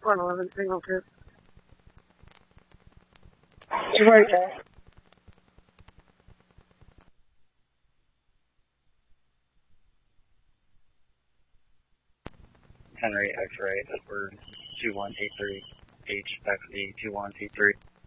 111 single tip. You're right there. Henry X-ray, Edward 2183, HXE 2123.